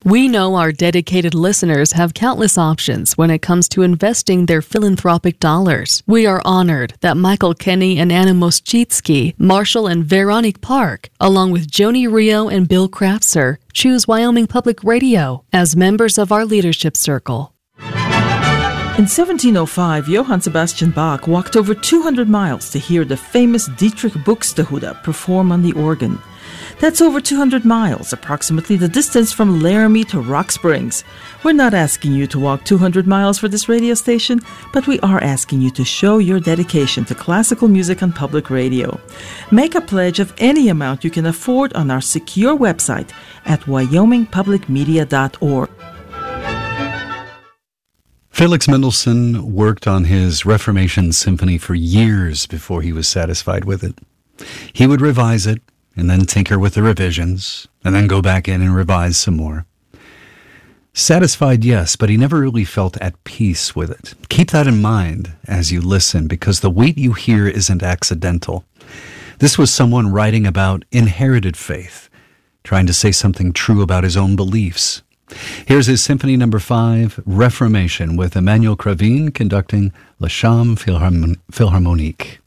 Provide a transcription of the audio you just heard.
We know our dedicated listeners have countless options when it comes to investing their philanthropic dollars. We are honored that Michael Kenny and Anna Moschitsky, Marshall and Veronique Park, along with Joni Rio and Bill Kraftzer, choose Wyoming Public Radio as members of our leadership circle. In 1705, Johann Sebastian Bach walked over 200 miles to hear the famous Dietrich Buxtehude perform on the organ. That's over 200 miles, approximately the distance from Laramie to Rock Springs. We're not asking you to walk 200 miles for this radio station, but we are asking you to show your dedication to classical music on public radio. Make a pledge of any amount you can afford on our secure website at wyomingpublicmedia.org. Felix Mendelssohn worked on his Reformation Symphony for years before he was satisfied with it. He would revise it, and then tinker with the revisions, and then go back in and revise some more. Satisfied, yes, but he never really felt at peace with it. Keep that in mind as you listen, because the weight you hear isn't accidental. This was someone writing about inherited faith, trying to say something true about his own beliefs. Here's his Symphony No. 5, Reformation, with Emmanuel Cravin conducting La Chambre Philharmonique.